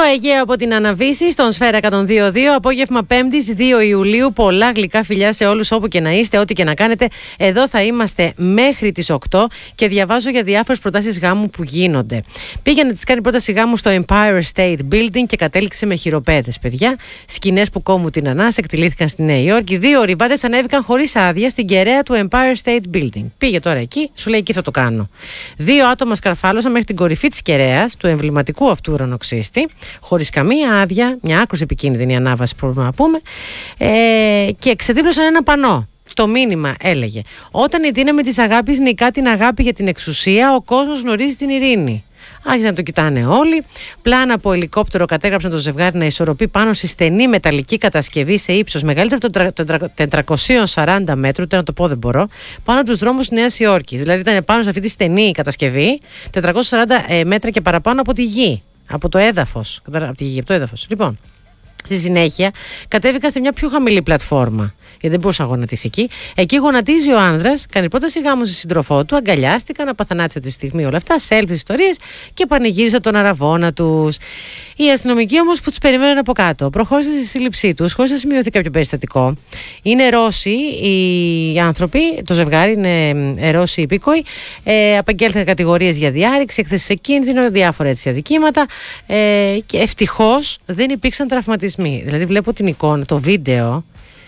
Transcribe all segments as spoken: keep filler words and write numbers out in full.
Αιγαίο από την Αναβίση στον Σφαίρα εκατόν δύο κόμμα δύο. Απόγευμα Πέμπτης δύο Ιουλίου. Πολλά γλυκά φιλιά σε όλους όπου και να είστε, ό,τι και να κάνετε. Εδώ θα είμαστε μέχρι τις οκτώ και διαβάζω για διάφορες προτάσεις γάμου που γίνονται. Πήγε να της κάνει πρόταση γάμου στο Empire State Building και κατέληξε με χειροπέδες, παιδιά. Σκηνές που κόμμου την ανάσα εκτελήθηκαν στη Νέα Υόρκη. Δύο ορειβάτες ανέβηκαν χωρίς άδεια στην κεραία του Empire State Building. Πήγε τώρα εκεί, σου λέει εκεί θα το κάνω. Δύο άτομα σκαρφάλωσαν μέχρι την κορυφή της κεραίας, του εμβληματικού αυτού ουρανοξύστη, χωρίς καμία άδεια, μια άκρως επικίνδυνη ανάβαση, μπορούμε να πούμε, ε, και ξεδίπλωσαν ένα πανό. Το μήνυμα έλεγε: όταν η δύναμη της αγάπης νικά την αγάπη για την εξουσία, ο κόσμος γνωρίζει την ειρήνη. Άρχισαν να το κοιτάνε όλοι. Πλάνα από ελικόπτερο κατέγραψαν το ζευγάρι να ισορροπεί πάνω στη στενή μεταλλική κατασκευή σε ύψος μεγαλύτερο των τετρακοσίων σαράντα μέτρων, ούτε να το πω δεν μπορώ, πάνω από τους δρόμους της Νέας Υόρκης. Δηλαδή ήταν πάνω σε αυτή τη στενή κατασκευή, τετρακόσια σαράντα μέτρα και παραπάνω από τη γη. Από το έδαφος. Από τη γη, από το έδαφος. Λοιπόν. Στη συνέχεια κατέβηκαν σε μια πιο χαμηλή πλατφόρμα, γιατί δεν μπορούσε να γονατίσει εκεί. Εκεί γονατίζει ο άνδρας, κάνει πρόταση γάμου στη σύντροφό του, αγκαλιάστηκαν, απαθανάτησαν τη στιγμή όλα αυτά, selfies, ιστορίες και πανηγύριζαν τον αραβώνα τους. Οι αστυνομικοί όμως που τους περιμένουν από κάτω προχώρησαν στη σύλληψή τους, χωρίς να σημειωθεί κάποιο περιστατικό. Είναι Ρώσοι οι άνθρωποι, το ζευγάρι είναι Ρώσοι υπήκοοι, ε, απαγγέλθηκαν κατηγορίες για διάρρηξη, έκθεση σε κίνδυνο, διάφορα έτσι αδικήματα, ε, και ευτυχώς δεν υπήρξαν τραυματισμοί. Δηλαδή βλέπω την εικόνα, το βίντεο.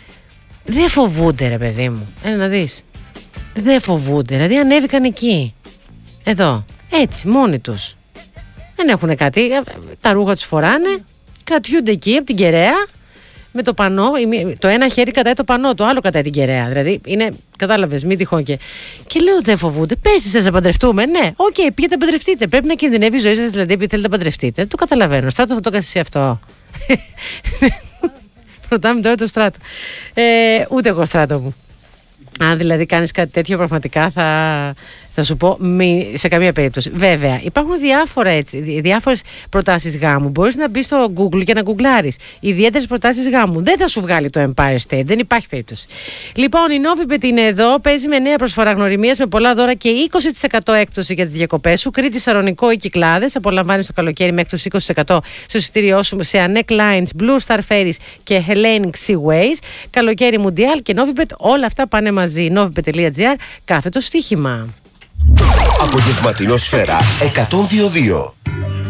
Δεν φοβούνται, ρε παιδί μου. Έλα να δεις. Δεν φοβούνται. Δηλαδή ανέβηκαν εκεί. Εδώ. Έτσι, μόνοι τους. Δεν έχουν κάτι. Τα ρούχα τους φοράνε. Κρατιούνται εκεί από την κεραία. Με το πανό. Το ένα χέρι κατάει το πανό, το άλλο κατάει την κεραία. Δηλαδή είναι. Κατάλαβες, μη τυχόν και. Και λέω δεν φοβούνται. Πες εσείς να παντρευτούμε. Ναι, οκ, okay, πήγαινε να παντρευτείτε. Πρέπει να κινδυνεύει η ζωή σας, δηλαδή επειδή θέλετε να παντρευτείτε. Το καταλαβαίνω. Στράτο θα το έκανες εσύ αυτό. Ρωτάμε τώρα το Στράτο. Ε, ούτε εγώ Στράτο μου. Αν δηλαδή κάνεις κάτι τέτοιο, πραγματικά θα, θα σου πω μη, σε καμία περίπτωση. Βέβαια, υπάρχουν διάφορα έτσι, διάφορες προτάσεις γάμου. Μπορείς να μπεις στο Google και να γκουγκλάρεις ιδιαίτερες προτάσεις γάμου. Δεν θα σου βγάλει το Empire State, δεν υπάρχει περίπτωση. Λοιπόν, η Novibet είναι εδώ, παίζει με νέα προσφορά γνωριμίας με πολλά δώρα και είκοσι τοις εκατό έκπτωση για τις διακοπές σου. Κρήτη, Σαρονικό ή Κυκλάδες. Απολαμβάνεις το καλοκαίρι με έκπτωση είκοσι τοις εκατό στο εισιτήριό σου σε Anek Lines, Blue Star Ferries και Hellenic Seaways. Καλοκαίρι Mundial και Novibet, όλα αυτά πάνε μαζί. novibet τελεία gr, κάθετο στοίχημα. Απογευματινό Σφαίρα εκατόν δύο κόμμα δύο.